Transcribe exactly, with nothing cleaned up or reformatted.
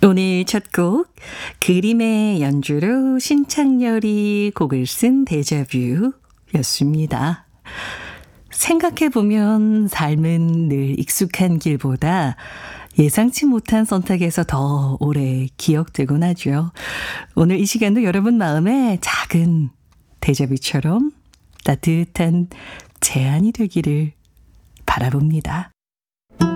오늘 첫 곡 그림의 연주로 신창렬이 곡을 쓴 데자뷰였습니다. 생각해보면 삶은 늘 익숙한 길보다 예상치 못한 선택에서 더 오래 기억되곤 하죠. 오늘 이 시간도 여러분 마음에 작은 데자뷰처럼 따뜻한 제안이 되기를 바라봅니다.